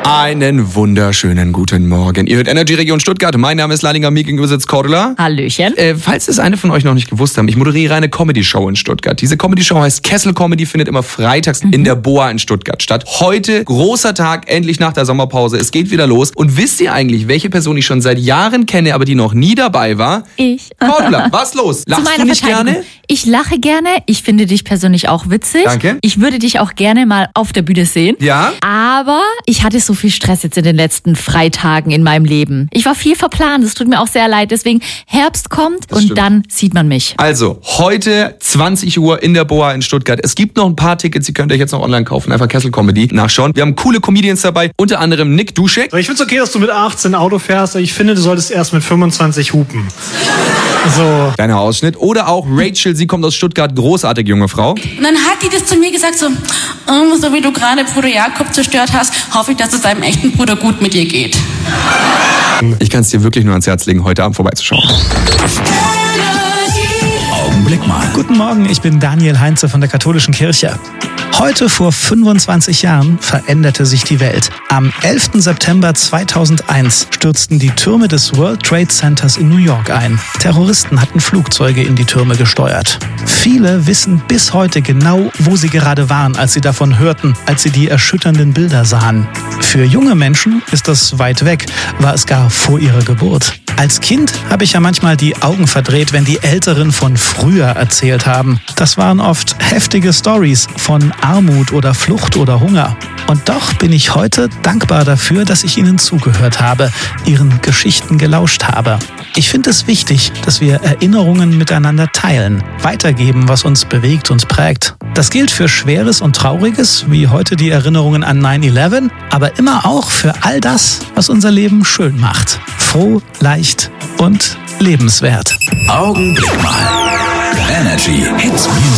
Einen wunderschönen guten Morgen. Ihr hört Energy Region Stuttgart. Mein Name ist Leininger, mir gegenüber sitzt Cordula. Hallöchen. Falls es eine von euch noch nicht gewusst haben, ich moderiere eine Comedy-Show in Stuttgart. Diese Comedy-Show heißt Kessel Comedy, findet immer freitags in der Boa in Stuttgart statt. Heute großer Tag, endlich nach der Sommerpause. Es geht wieder los. Und wisst ihr eigentlich, welche Person ich schon seit Jahren kenne, aber die noch nie dabei war? Ich. Cordula, was los? Lachst du nicht gerne? Ich lache gerne. Ich finde dich persönlich auch witzig. Danke. Ich würde dich auch gerne mal auf der Bühne sehen. Ja? Aber ich hatte so viel Stress jetzt in den letzten Freitagen in meinem Leben. Ich war viel verplant. Es tut mir auch sehr leid. Deswegen Herbst kommt und stimmt. dann sieht man mich. Also, heute 20 Uhr in der Boa in Stuttgart. Es gibt noch ein paar Tickets, die könnt ihr jetzt noch online kaufen. Einfach Kessel Comedy nachschauen. Wir haben coole Comedians dabei, unter anderem Nick Duschek. Ich finde es okay, dass du mit 18 Auto fährst. Ich finde, du solltest erst mit 25 hupen. So. Kleiner Ausschnitt. Oder auch Rachel, sie kommt aus Stuttgart, großartige junge Frau. Und dann hat die das zu mir gesagt, so wie du gerade Bruder Jakob zerstört hast, hoffe ich, dass es deinem echten Bruder gut mit dir geht. Ich kann es dir wirklich nur ans Herz legen, heute Abend vorbeizuschauen. Augenblick mal. Guten Morgen, ich bin Daniel Heinze von der Katholischen Kirche. Heute vor 25 Jahren veränderte sich die Welt. Am 11. September 2001 stürzten die Türme des World Trade Centers in New York ein. Terroristen hatten Flugzeuge in die Türme gesteuert. Viele wissen bis heute genau, wo sie gerade waren, als sie davon hörten, als sie die erschütternden Bilder sahen. Für junge Menschen ist das weit weg, war es gar vor ihrer Geburt. Als Kind habe ich ja manchmal die Augen verdreht, wenn die Älteren von früher erzählt haben. Das waren oft heftige Stories von Armut oder Flucht oder Hunger. Und doch bin ich heute dankbar dafür, dass ich ihnen zugehört habe, ihren Geschichten gelauscht habe. Ich finde es wichtig, dass wir Erinnerungen miteinander teilen, weitergeben, was uns bewegt und prägt. Das gilt für Schweres und Trauriges, wie heute die Erinnerungen an 9/11, aber immer auch für all das, was unser Leben schön macht. Froh, leicht und lebenswert. Augenblick mal. Energy Hits Music.